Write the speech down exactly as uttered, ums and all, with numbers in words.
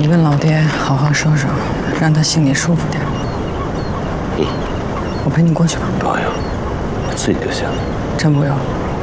你跟老爹好好说说，让他心里舒服点。 嗯， 我陪你过去吧。 不用，我自己就行。 真不用。